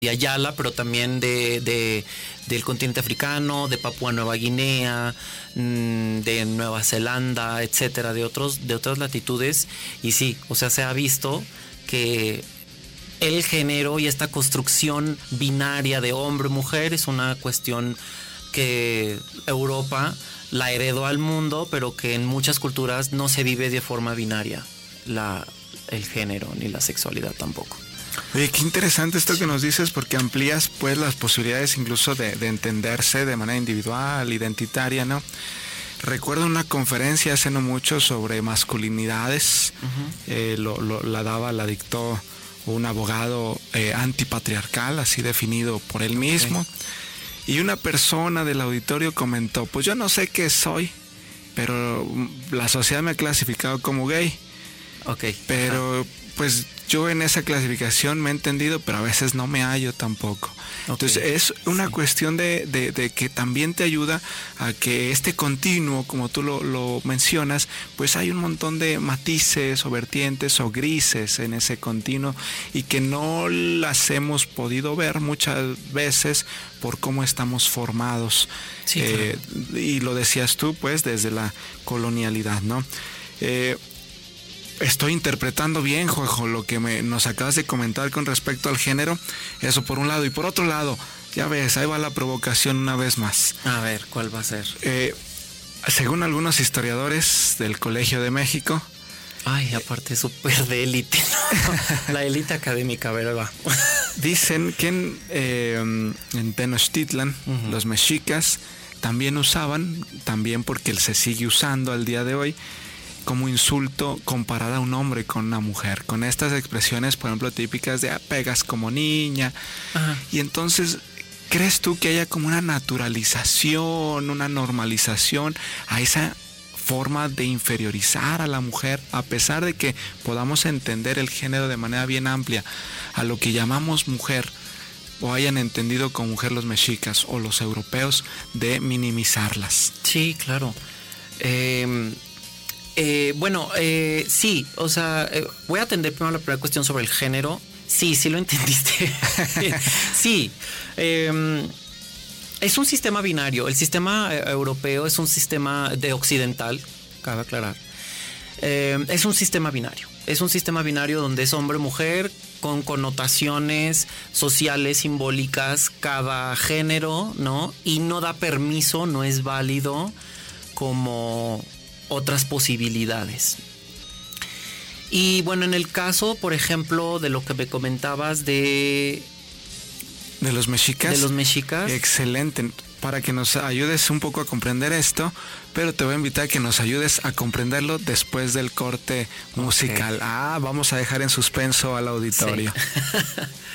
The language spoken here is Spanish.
Ayala, pero también del continente africano, de Papúa Nueva Guinea, de Nueva Zelanda, etcétera, de otras latitudes. Y sí, o sea, se ha visto que el género y esta construcción binaria de hombre-mujer es una cuestión que Europa la heredó al mundo, pero que en muchas culturas no se vive de forma binaria el género ni la sexualidad tampoco. Oye, qué interesante esto que nos dices, porque amplías pues las posibilidades incluso de entenderse de manera individual, identitaria, ¿no? Recuerdo una conferencia hace no mucho sobre masculinidades. La dictó un abogado antipatriarcal, así definido por él mismo. Y una persona del auditorio comentó, pues yo no sé qué soy, pero la sociedad me ha clasificado como gay. Pero pues yo en esa clasificación me he entendido, pero a veces no me hallo tampoco. Entonces es una cuestión de que también te ayuda a que este continuo, como tú lo mencionas, pues hay un montón de matices o vertientes o grises en ese continuo y que no las hemos podido ver muchas veces por cómo estamos formados. Sí, claro. Y lo decías tú, pues, desde la colonialidad, ¿no? Estoy interpretando bien, Jojo, lo que nos acabas de comentar con respecto al género. Eso por un lado. Y por otro lado, ya ves, ahí va la provocación una vez más. A ver, ¿cuál va a ser? Según algunos historiadores del Colegio de México... Ay, aparte súper de élite, ¿no? La élite académica, a ver, va. Dicen que en Tenochtitlan, los mexicas también usaban, también porque se sigue usando al día de hoy, como insulto comparar a un hombre con una mujer, con estas expresiones, por ejemplo, típicas de pegas como niña. Ajá. Y entonces, ¿crees tú que haya como una naturalización, una normalización a esa forma de inferiorizar a la mujer, a pesar de que podamos entender el género de manera bien amplia, a lo que llamamos mujer, o hayan entendido como mujer los mexicas o los europeos, de minimizarlas? Sí, claro. Sí, o sea, voy a atender primero la primera cuestión sobre el género. Sí lo entendiste. Sí, es un sistema binario. El sistema europeo es un sistema de occidental, cabe aclarar. Es un sistema binario. Es un sistema binario donde es hombre-mujer con connotaciones sociales, simbólicas, cada género, ¿no? Y no da permiso, no es válido como otras posibilidades. Y bueno, en el caso, por ejemplo, de lo que me comentabas de los mexicas. De los mexicas. Excelente. Para que nos ayudes un poco a comprender esto, pero te voy a invitar a que nos ayudes a comprenderlo después del corte musical. Vamos a dejar en suspenso al auditorio. Sí.